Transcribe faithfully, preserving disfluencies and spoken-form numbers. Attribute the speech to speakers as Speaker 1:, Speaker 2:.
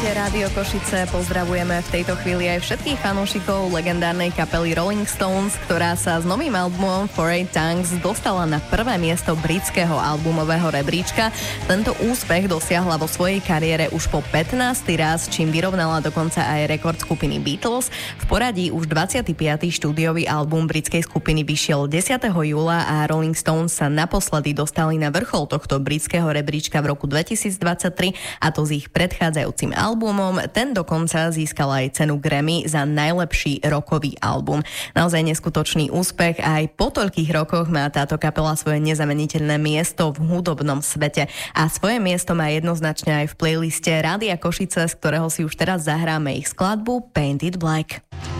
Speaker 1: Počúvate Rádio Košice, pozdravujeme v tejto chvíli aj všetkých fanúšikov legendárnej kapely Rolling Stones, ktorá sa s novým albumom For Eight Tongues dostala na prvé miesto britského albumového rebríčka. Tento úspech dosiahla vo svojej kariére už po pätnásty raz, čím vyrovnala dokonca aj rekord skupiny Beatles. V poradí už dvadsiaty piaty štúdiový album britskej skupiny vyšiel desiateho júla a Rolling Stones sa naposledy dostali na vrchol tohto britského rebríčka v roku dvetisíctridsaťtri, a to s ich predchádzajúcim albumom. Ten dokonca získal aj cenu Grammy za najlepší rokový album. Naozaj neskutočný úspech a aj po toľkých rokoch má táto kapela svoje nezameniteľné miesto v hudobnom svete a svoje miesto má jednoznačne aj v playliste Rádia Košice, z ktorého si už teraz zahráme ich skladbu Painted Black.